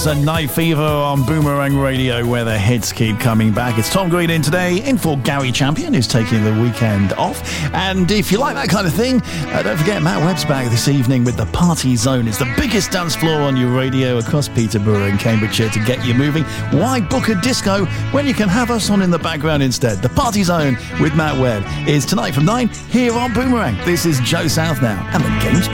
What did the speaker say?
And Night Fever on Boomerang Radio, where the hits keep coming back. It's Tom Green in today, in for Gary Champion, who's taking the weekend off. And if you like that kind of thing, don't forget Matt Webb's back this evening with The Party Zone. It's the biggest dance floor on your radio across Peterborough and Cambridgeshire to get you moving. Why book a disco when you can have us on in the background instead? The Party Zone with Matt Webb is tonight from 9 here on Boomerang. This is Joe South now, and the game's